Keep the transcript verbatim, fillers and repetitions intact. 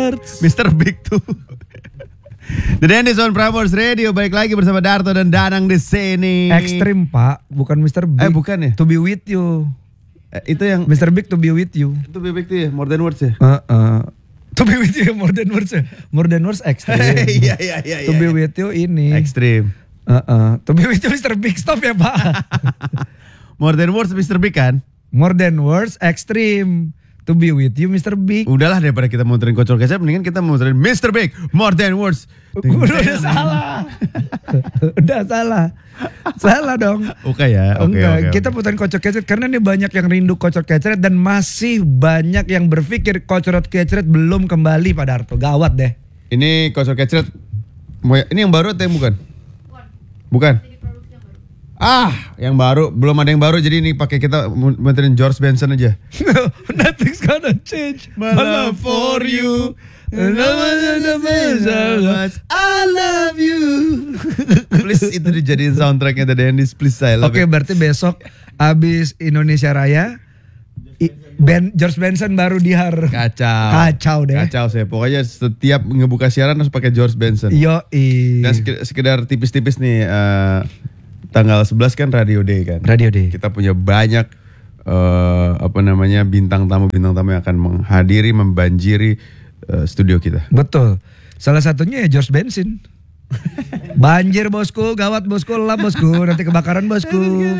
Words. mister Big tuh. The Dennis on Prambors Radio, balik lagi bersama Darto dan Danang di sini. Ekstrim Pak, bukan mister Big. Eh bukan ya? To be with you. Eh, itu yang mister Big to be with you. itu Big tuh ya, More Than Words ya? Uh, uh. To be with you more than words. More than words ekstrim. Iya iya iya. To be with you ini. Ekstrim. Uh, uh. To be with you mister Big, stop ya Pak. More Than Words mister Big kan? More than words ekstrim. To be with you mister Big. Udahlah, daripada kita muterin kocok kecap, mendingan kita muterin mister Big, More Than Words. Udah, udah salah. Udah salah. Salah dong. Oke ya, oke Enggak, oke. kita puterin kocok kecret karena ini banyak yang rindu kocok kecret dan masih banyak yang berpikir kocok kecret belum kembali Pak Darto. Gawat deh. Ini kocok kecap. Ini yang baru atau yang bukan? Bukan. Ah, yang baru, belum ada yang baru, jadi ini pakai kita muterin George Benson aja. Nothing's gonna change my love for you. I love you. Please itu dijadiin soundtracknya The Dennis, please saya love Oke, it. berarti besok abis Indonesia Raya i- Ben George Benson baru dihar. Kacau. Kacau deh. Kacau saya. Pokoknya setiap ngebuka siaran harus pakai George Benson. Yoi. Dan sekedar, sekedar tipis-tipis nih, eh, tanggal sebelas kan Radio Day kan. Radio Day. Kita punya banyak eh, apa namanya bintang tamu bintang tamu yang akan menghadiri, membanjiri eh, studio kita. Betul. Salah satunya ya George Benson. Banjir bosku, gawat bosku, lap bosku, nanti kebakaran bosku.